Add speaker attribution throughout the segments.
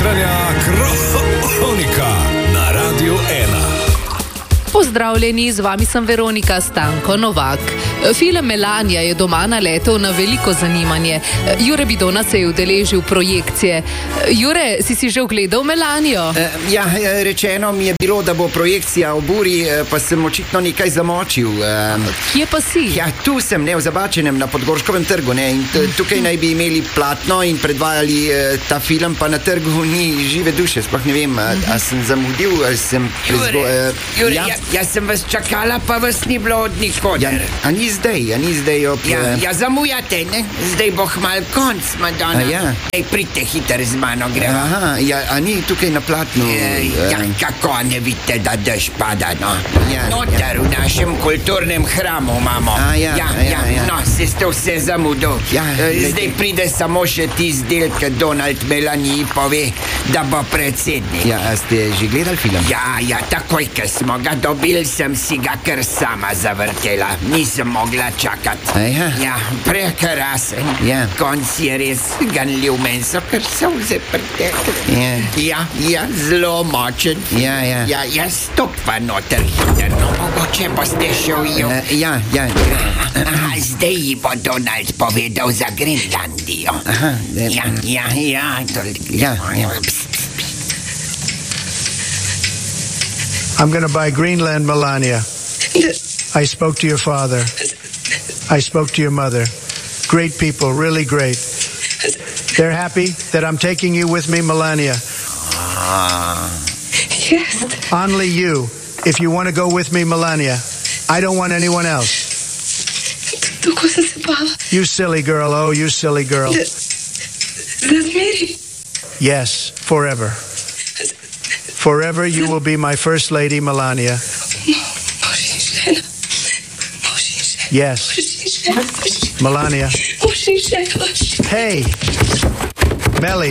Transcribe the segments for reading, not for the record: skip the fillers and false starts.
Speaker 1: Jutranja kronika na Radiu 1.
Speaker 2: Pozdravljeni, z vami sem Veronika Stanko Novak. Film Melania je doma naletel na veliko zanimanje. Jure Bidona se je udeležil projekcije. Jure, si že ogledal Melanijo?
Speaker 3: Rečeno mi je bilo, da bo projekcija o buri, pa sem očitno nekaj zamočil.
Speaker 2: Kje pa si?
Speaker 3: Tu sem, v Zabačenem, na Podgorškovem trgu, ne, in tukaj naj bi imeli platno in predvajali ta film, pa na trgu ni žive duše, sploh ne vem, a sem zamudil, ali sem...
Speaker 4: Jaz sem vas čakala, pa vas ni bilo od nikoder.
Speaker 3: A ni zdaj ob...
Speaker 4: Zamujate, ne? Zdaj bo hmal konc, Madonna. Pridite hiter z mano, gremo.
Speaker 3: A ni tukaj na platnu?
Speaker 4: Kako ne vidite, da dež pada, no? Noter v našem kulturnem hramu imamo. No, se ste vse zamudil. Zdaj pride samo še tisti del, ki Donald Melanie pove, da bo predsednik.
Speaker 3: A ste že gledali film?
Speaker 4: Takoj, ker smo ga dobili, sem si ga kar sama zavrtela. Nisem mogla čakati. Prekrasen. Konc je res ganljiv, meni so kar solze pretekle. Zelo močen. Stopa noter hiter, no mogoče boste še ujel. Zdaj bo Donald povedal za Grenlandijo.
Speaker 5: I'm going to buy Greenland, Melania. I spoke to your father. I spoke to your mother. Great people, really great. They're happy that I'm taking you with me, Melania.
Speaker 6: Yes.
Speaker 5: Only you, if you want to go with me, Melania. I don't want anyone else. You silly girl, oh, you silly girl.
Speaker 6: That's Mary.
Speaker 5: Yes, forever. Forever you will be my first lady, Melania. Yes. Melania. Hey. Melly.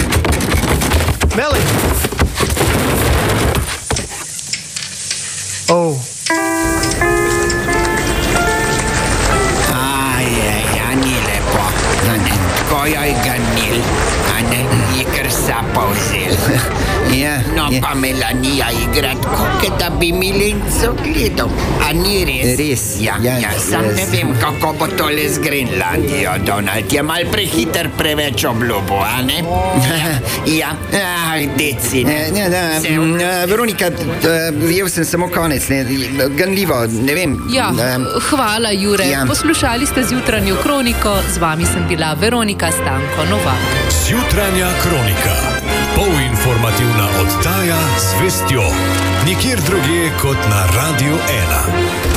Speaker 5: Oh.
Speaker 4: Ni lepo. Ko jo je ganil, je kar sapo vzel. No, pa Melanija igra tako, da bi Milenco gledal. A ni res?
Speaker 3: Res.
Speaker 4: Sam ne vem, kako bo tole z Grenlandijo, Donald. Je mal prehiter preveč obljubo, a ne? Deci.
Speaker 3: Veronika, jel sem samo konec, ganljivo, ne vem.
Speaker 2: Hvala, Jure. Poslušali ste Zjutranjo kroniko, z vami sem bila Veronika Stanko Novak.
Speaker 1: Zjutranja kronika. Polinformativna oddaja z vestjo. Nikjer drugje kot na Radiu 1.